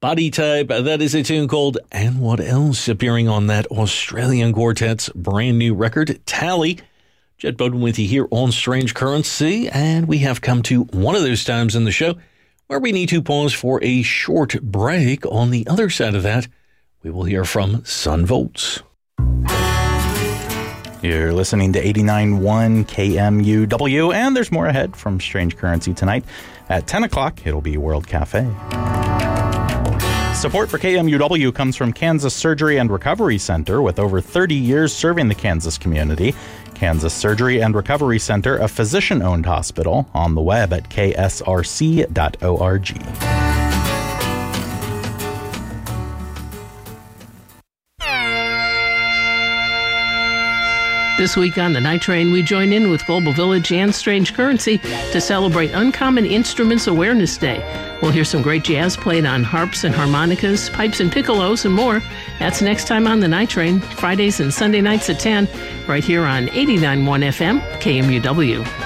Body Type, that is a tune called And What Else, appearing on that Australian quartet's brand new record, Tally. Jed Bowden with you here on Strange Currency, and we have come to one of those times in the show where we need to pause for a short break. On the other side of that, we will hear from Sun Volts. You're listening to 89.1 KMUW, and there's more ahead from Strange Currency tonight. At 10 o'clock, it'll be World Cafe. Support for KMUW comes from Kansas Surgery and Recovery Center, with over 30 years serving the Kansas community. Kansas Surgery and Recovery Center, a physician-owned hospital, on the web at ksrc.org. This week on the Night Train, we join in with Global Village and Strange Currency to celebrate Uncommon Instruments Awareness Day. We'll hear some great jazz played on harps and harmonicas, pipes and piccolos, and more. That's next time on the Night Train, Fridays and Sunday nights at 10, right here on 89.1 FM, KMUW.